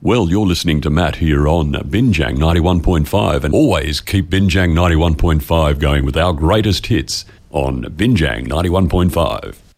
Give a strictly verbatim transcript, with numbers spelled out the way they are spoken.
Well, you're listening to Matt here on Binjang ninety-one point five, and always keep Binjang ninety-one point five going with our greatest hits on Binjang ninety-one point five.